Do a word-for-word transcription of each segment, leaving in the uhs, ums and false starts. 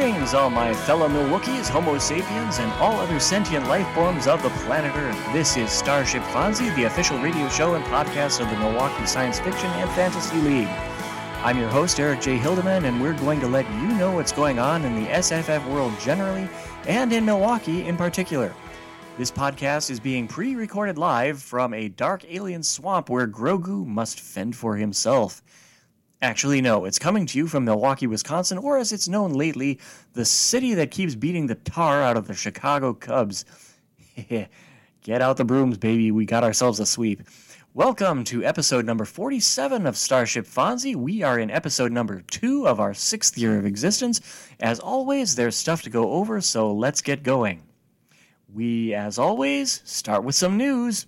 Greetings, all my fellow Milwaukees, Homo sapiens, and all other sentient life forms of the planet Earth. This is Starship Fonzie, the official radio show and podcast of the Milwaukee Science Fiction and Fantasy League. I'm your host, Eric J. Hildeman, and we're going to let you know what's going on in the S F F world generally, and in Milwaukee in particular. This podcast is being pre-recorded live from a dark alien swamp where Grogu must fend for himself. Actually, no, it's coming to you from Milwaukee, Wisconsin, or as it's known lately, the city that keeps beating the tar out of the Chicago Cubs. Get out the brooms, baby. We got ourselves a sweep. Welcome to episode number forty-seven of Starship Fonzie. We are in episode number two of our sixth year of existence. As always, there's stuff to go over, so let's get going. We, as always, start with some news.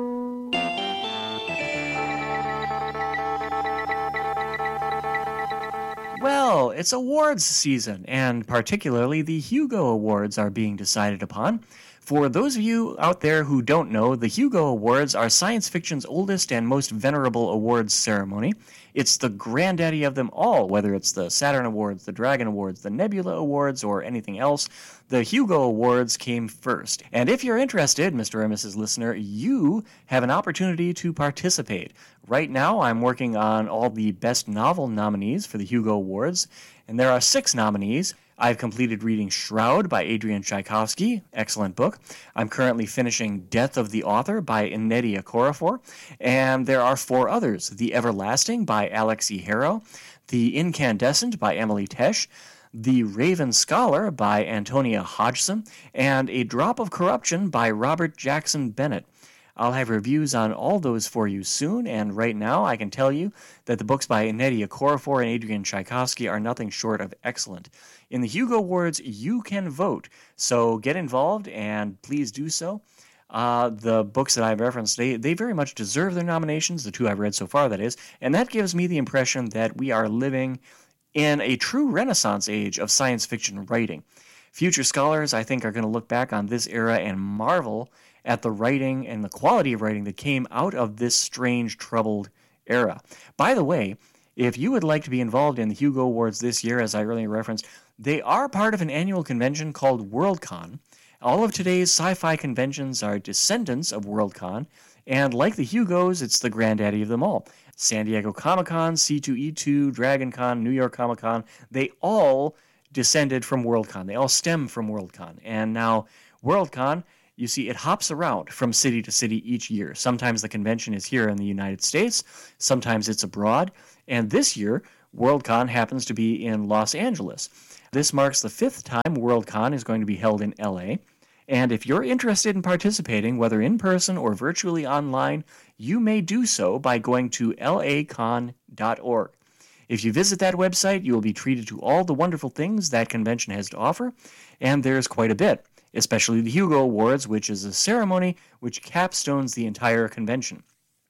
Well, it's awards season, and particularly the Hugo Awards are being decided upon. For those of you out there who don't know, the Hugo Awards are science fiction's oldest and most venerable awards ceremony. It's the granddaddy of them all, whether it's the Saturn Awards, the Dragon Awards, the Nebula Awards, or anything else. The Hugo Awards came first. And if you're interested, Mister or Missus Listener, you have an opportunity to participate. Right now, I'm working on all the Best Novel nominees for the Hugo Awards, and there are six nominees. I've completed reading Shroud by Adrian Tchaikovsky, excellent book. I'm currently finishing Death of the Author by Nnedi Okorafor, and there are four others: The Everlasting by Alex E. Harrow, The Incandescent by Emily Tesh, The Raven Scholar by Antonia Hodgson, and A Drop of Corruption by Robert Jackson Bennett. I'll have reviews on all those for you soon, and right now I can tell you that the books by Nnedi Okorafor and Adrian Tchaikovsky are nothing short of excellent. In the Hugo Awards, you can vote, so get involved and please do so. Uh, the books that I've referenced, they, they very much deserve their nominations, the two I've read so far, that is, and that gives me the impression that we are living in a true renaissance age of science fiction writing. Future scholars, I think, are going to look back on this era and marvel at the writing and the quality of writing that came out of this strange, troubled era. By the way, if you would like to be involved in the Hugo Awards this year, as I earlier referenced, they are part of an annual convention called Worldcon. All of today's sci-fi conventions are descendants of Worldcon, and like the Hugos, it's the granddaddy of them all. San Diego Comic-Con, C two E two, DragonCon, New York Comic-Con, they all descended from Worldcon. They all stem from Worldcon. And now Worldcon, you see, it hops around from city to city each year. Sometimes the convention is here in the United States, sometimes it's abroad, and this year, Worldcon happens to be in Los Angeles. This marks the fifth time Worldcon is going to be held in L A, and if you're interested in participating, whether in person or virtually online, you may do so by going to L A con dot org. If you visit that website, you will be treated to all the wonderful things that convention has to offer, and there's quite a bit, especially the Hugo Awards, which is a ceremony which capstones the entire convention.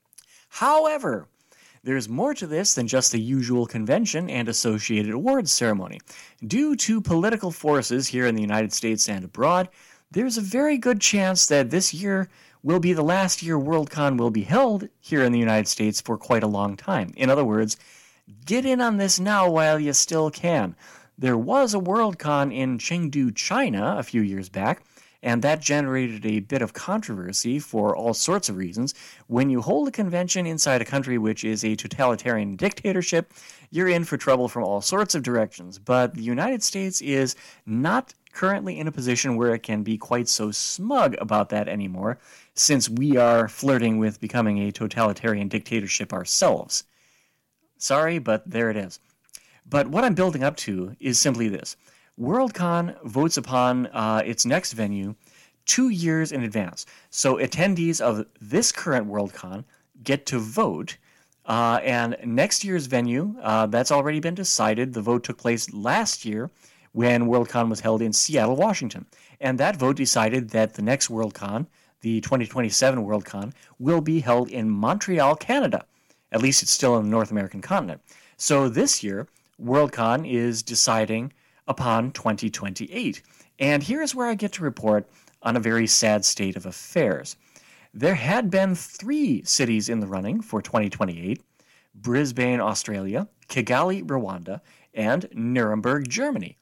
However, there's more to this than just the usual convention and associated awards ceremony. Due to political forces here in the United States and abroad, there's a very good chance that this year will be the last year Worldcon will be held here in the United States for quite a long time. In other words, get in on this now while you still can. There was a Worldcon in Chengdu, China a few years back, and that generated a bit of controversy for all sorts of reasons. When you hold a convention inside a country which is a totalitarian dictatorship, you're in for trouble from all sorts of directions. But the United States is not currently in a position where it can be quite so smug about that anymore, since we are flirting with becoming a totalitarian dictatorship ourselves. Sorry, but there it is. But what I'm building up to is simply this. Worldcon votes upon uh, its next venue two years in advance. So attendees of this current Worldcon get to vote, uh, and next year's venue, uh, that's already been decided. The vote took place last year when Worldcon was held in Seattle, Washington. And that vote decided that the next Worldcon, the twenty twenty-seven Worldcon, will be held in Montreal, Canada. At least it's still on the North American continent. So this year, Worldcon is deciding upon twenty twenty-eight. And here's where I get to report on a very sad state of affairs. There had been three cities in the running for twenty twenty-eight: Brisbane, Australia, Kigali, Rwanda, and Nuremberg, Germany.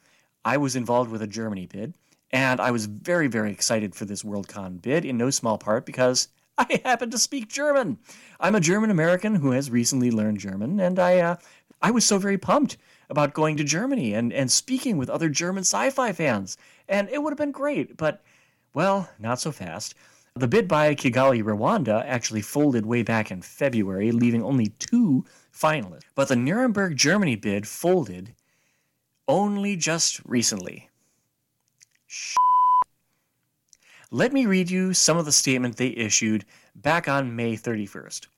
I was involved with a Germany bid, and I was very, very excited for this Worldcon bid, in no small part because I happen to speak German. I'm a German American who has recently learned German, and I uh, I was so very pumped about going to Germany and, and speaking with other German sci-fi fans. And it would have been great, but, well, not so fast. The bid by Kigali, Rwanda actually folded way back in February, leaving only two finalists. But the Nuremberg, Germany bid folded only just recently. Shh. Let me read you some of the statement they issued back on May thirty-first.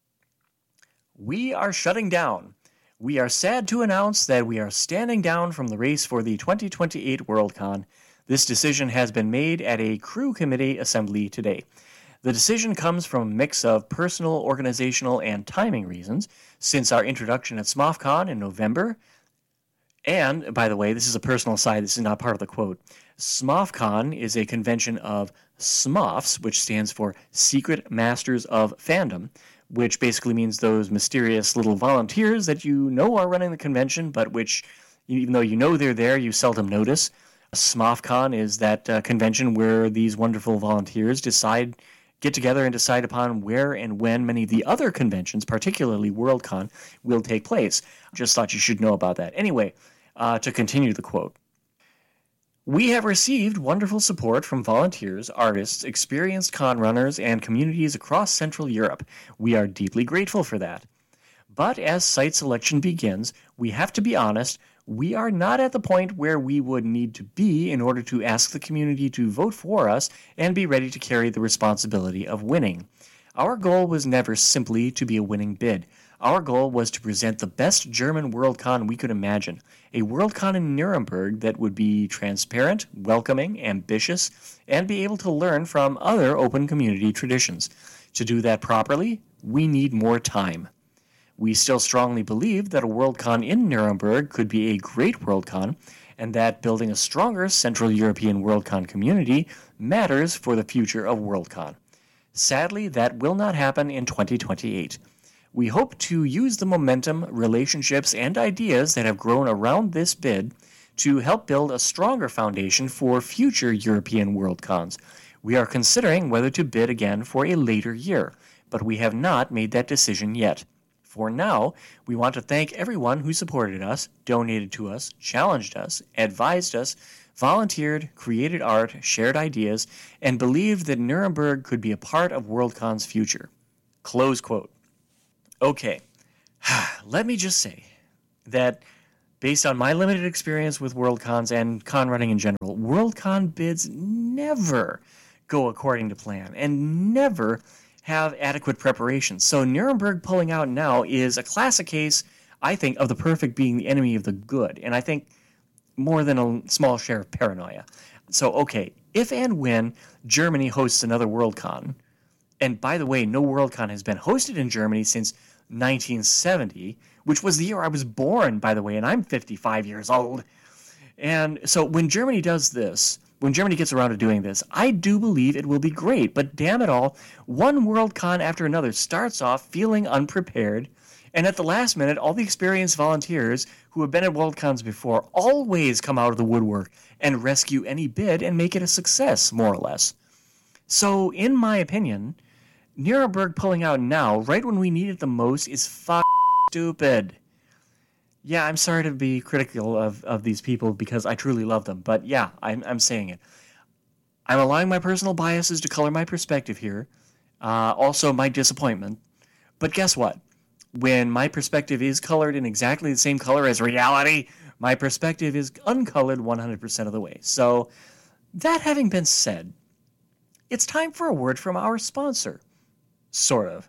We are shutting down. We are sad to announce that we are standing down from the race for the twenty twenty-eight Worldcon. This decision has been made at a crew committee assembly today. The decision comes from a mix of personal, organizational, and timing reasons since our introduction at SMOFCon in November. And, by the way, this is a personal side, this is not part of the quote. SMOFCon is a convention of S M O Fs, which stands for Secret Masters of Fandom, which basically means those mysterious little volunteers that you know are running the convention, but which, even though you know they're there, you seldom notice. SMOFCon is that uh, convention where these wonderful volunteers decide, get together and decide upon where and when many of the other conventions, particularly Worldcon, will take place. Just thought you should know about that. Anyway, uh, to continue the quote. We have received wonderful support from volunteers, artists, experienced con runners, and communities across Central Europe. We are deeply grateful for that. But as site selection begins, we have to be honest, we are not at the point where we would need to be in order to ask the community to vote for us and be ready to carry the responsibility of winning. Our goal was never simply to be a winning bid. Our goal was to present the best German Worldcon we could imagine, a Worldcon in Nuremberg that would be transparent, welcoming, ambitious, and be able to learn from other open community traditions. To do that properly, we need more time. We still strongly believe that a Worldcon in Nuremberg could be a great Worldcon, and that building a stronger Central European Worldcon community matters for the future of Worldcon. Sadly, that will not happen in twenty twenty-eight. We hope to use the momentum, relationships, and ideas that have grown around this bid to help build a stronger foundation for future European Worldcons. We are considering whether to bid again for a later year, but we have not made that decision yet. For now, we want to thank everyone who supported us, donated to us, challenged us, advised us, volunteered, created art, shared ideas, and believed that Nuremberg could be a part of Worldcon's future. Close quote. Okay, let me just say that based on my limited experience with Worldcons and con running in general, Worldcon bids never go according to plan and never have adequate preparation. So Nuremberg pulling out now is a classic case, I think, of the perfect being the enemy of the good, and I think more than a small share of paranoia. So, okay, if and when Germany hosts another Worldcon, and by the way, no Worldcon has been hosted in Germany since nineteen seventy, which was the year I was born, by the way, and I'm fifty-five years old. And so when Germany does this, when Germany gets around to doing this, I do believe it will be great. But damn it all, one Worldcon after another starts off feeling unprepared, and at the last minute, all the experienced volunteers who have been at Worldcons before always come out of the woodwork and rescue any bid and make it a success, more or less. So, in my opinion, Nuremberg pulling out now, right when we need it the most, is f***ing stupid. Yeah, I'm sorry to be critical of, of these people because I truly love them, but yeah, I'm, I'm saying it. I'm allowing my personal biases to color my perspective here, uh, also my disappointment. But guess what? When my perspective is colored in exactly the same color as reality, my perspective is uncolored one hundred percent of the way. So, that having been said, it's time for a word from our sponsor. Sort of.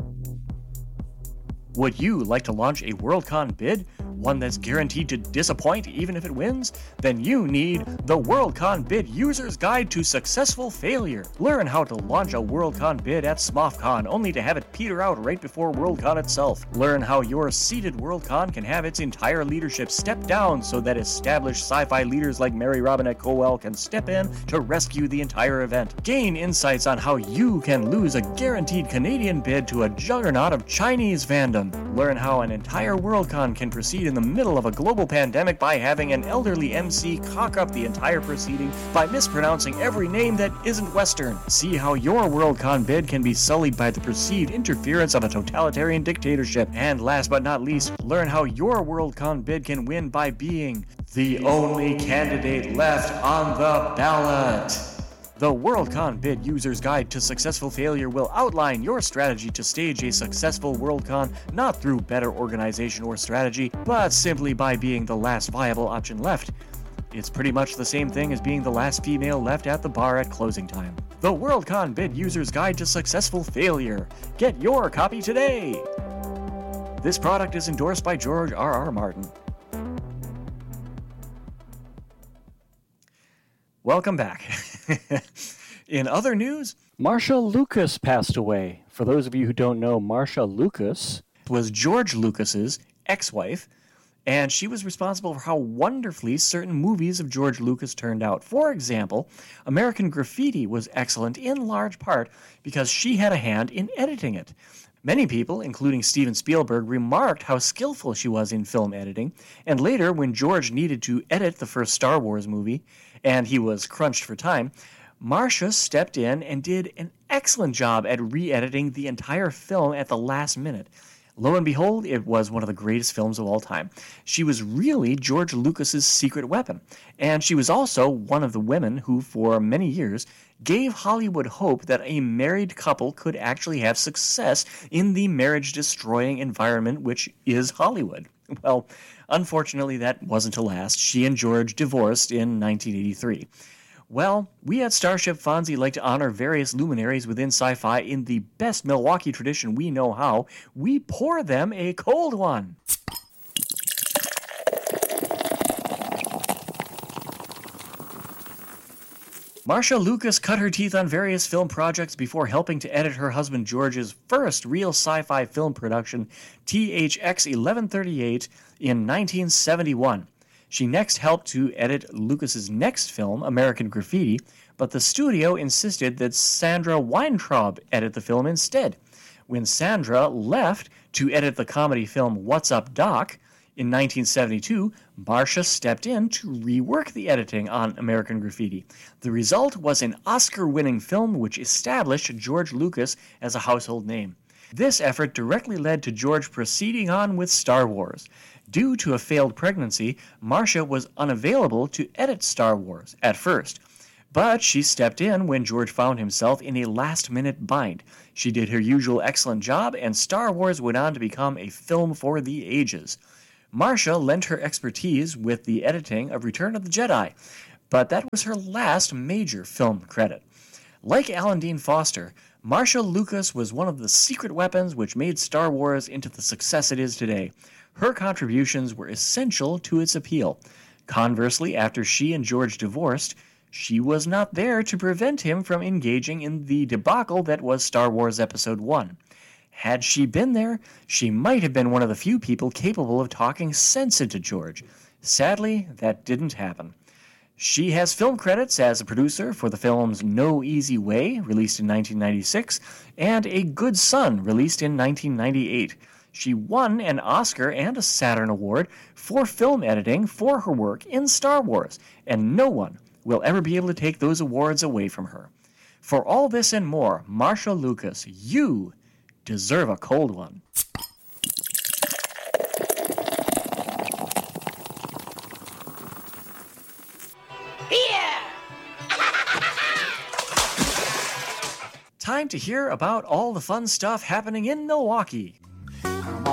Would you like to launch a Worldcon bid? One that's guaranteed to disappoint even if it wins? Then you need the Worldcon Bid User's Guide to Successful Failure. Learn how to launch a Worldcon bid at SMOFCon only to have it peter out right before Worldcon itself. Learn how your seeded Worldcon can have its entire leadership step down so that established sci-fi leaders like Mary Robinette Kowal can step in to rescue the entire event. Gain insights on how you can lose a guaranteed Canadian bid to a juggernaut of Chinese fandom. Learn how an entire Worldcon can proceed right in the middle of a global pandemic by having an elderly M C cock up the entire proceeding by mispronouncing every name that isn't Western. See how your Worldcon bid can be sullied by the perceived interference of a totalitarian dictatorship. And last but not least, learn how your Worldcon bid can win by being the only candidate left on the ballot. The Worldcon Bid User's Guide to Successful Failure will outline your strategy to stage a successful Worldcon, not through better organization or strategy, but simply by being the last viable option left. It's pretty much the same thing as being the last female left at the bar at closing time. The Worldcon Bid User's Guide to Successful Failure. Get your copy today! This product is endorsed by George R R. Martin. Welcome back. In other news, Marcia Lucas passed away. For those of you who don't know, Marcia Lucas was George Lucas's ex-wife, and she was responsible for how wonderfully certain movies of George Lucas turned out. For example, American Graffiti was excellent in large part because she had a hand in editing it. Many people, including Steven Spielberg, remarked how skillful she was in film editing, and later, when George needed to edit the first Star Wars movie, and he was crunched for time, Marcia stepped in and did an excellent job at re-editing the entire film at the last minute. Lo and behold, it was one of the greatest films of all time. She was really George Lucas's secret weapon, and she was also one of the women who, for many years, gave Hollywood hope that a married couple could actually have success in the marriage-destroying environment which is Hollywood. Well, unfortunately, that wasn't to last. She and George divorced in nineteen eighty-three. Well, we at Starship Fonzie like to honor various luminaries within sci-fi in the best Milwaukee tradition we know how. We pour them a cold one. Marcia Lucas cut her teeth on various film projects before helping to edit her husband George's first real sci-fi film production, T H X eleven thirty-eight, in nineteen seventy-one. She next helped to edit Lucas's next film, American Graffiti, but the studio insisted that Sandra Weintraub edit the film instead. When Sandra left to edit the comedy film What's Up, Doc? In nineteen seventy-two, Marcia stepped in to rework the editing on American Graffiti. The result was an Oscar-winning film which established George Lucas as a household name. This effort directly led to George proceeding on with Star Wars. Due to a failed pregnancy, Marcia was unavailable to edit Star Wars at first. But she stepped in when George found himself in a last-minute bind. She did her usual excellent job, and Star Wars went on to become a film for the ages. Marcia lent her expertise with the editing of Return of the Jedi, but that was her last major film credit. Like Alan Dean Foster, Marcia Lucas was one of the secret weapons which made Star Wars into the success it is today. Her contributions were essential to its appeal. Conversely, after she and George divorced, she was not there to prevent him from engaging in the debacle that was Star Wars Episode one. Had she been there, she might have been one of the few people capable of talking sense into George. Sadly, that didn't happen. She has film credits as a producer for the films No Easy Way, released in nineteen ninety-six, and A Good Son, released in nineteen ninety-eight. She won an Oscar and a Saturn Award for film editing for her work in Star Wars, and no one will ever be able to take those awards away from her. For all this and more, Marcia Lucas, you deserve a cold one. Time to hear about all the fun stuff happening in Milwaukee.